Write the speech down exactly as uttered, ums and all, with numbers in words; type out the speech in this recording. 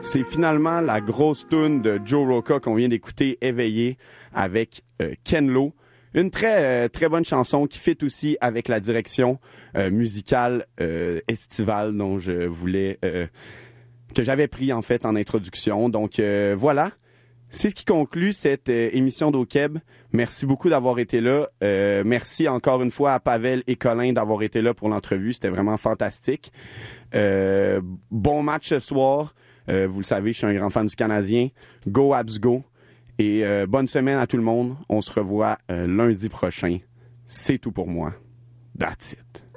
C'est finalement la grosse toune de Joe Rocca qu'on vient d'écouter, Éveillé, avec euh, Ken Lo. Une très euh, très bonne chanson qui fit aussi avec la direction euh, musicale euh, estivale dont je voulais euh, que j'avais pris en fait en introduction. Donc euh, voilà, c'est ce qui conclut cette euh, émission d'O-Keb. Merci beaucoup d'avoir été là. Euh, merci encore une fois à Pavel et Colin d'avoir été là pour l'entrevue. C'était vraiment fantastique. Euh, bon match ce soir. Euh, vous le savez, je suis un grand fan du Canadien. Go Habs go! Et euh, bonne semaine à tout le monde. On se revoit euh, lundi prochain. C'est tout pour moi. That's it.